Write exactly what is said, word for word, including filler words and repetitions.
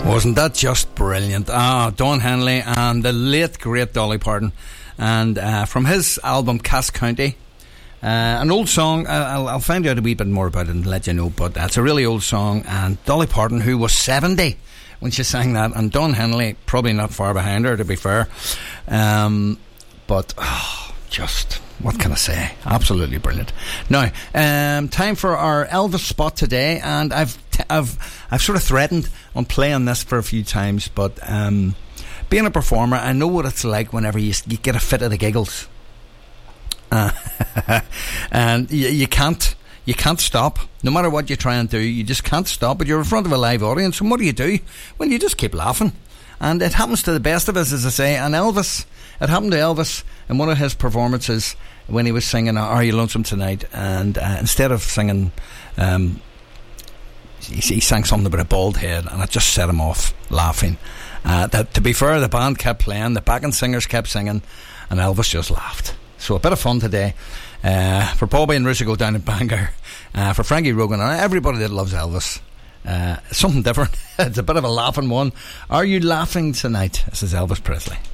Wasn't that just brilliant? Ah, Don Henley and the late great Dolly Parton, and uh, from his album Cass County, uh, an old song. uh, I'll, I'll find out a wee bit more about it and let you know, but it's a really old song. And Dolly Parton, who was seventy when she sang that, and Don Henley probably not far behind her, to be fair, um, but oh, just what can I say, absolutely brilliant. Now um, time for our Elvis spot today, and I've t- I've I've sort of threatened on playing this for a few times, but um, being a performer, I know what it's like whenever you, you get a fit of the giggles, uh, and you, you can't you can't stop. No matter what you try and do, you just can't stop. But you're in front of a live audience, and what do you do? Well, you just keep laughing, and it happens to the best of us, as I say. And Elvis, it happened to Elvis in one of his performances when he was singing "Are You Lonesome Tonight?" and uh, instead of singing, um, he, he sang something about a bald head, and it just set him off laughing. Uh, that, to be fair, the band kept playing, the backing singers kept singing, and Elvis just laughed. So a bit of fun today uh, for Bobby and Rusico down in Bangor, uh, for Frankie Rogan and everybody that loves Elvis. Uh, something different. It's a bit of a laughing one. Are you laughing tonight? This is Elvis Presley.